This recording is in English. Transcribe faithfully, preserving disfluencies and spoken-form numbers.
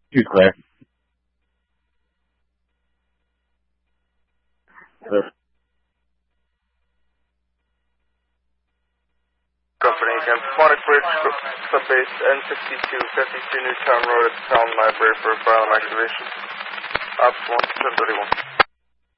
Too clear. Clear. Company again. Sonic Bridge, subbase N sixty-two, fifty-two Newtown Road at the Town Library for asylum activation. Ops one, ten thirty-one.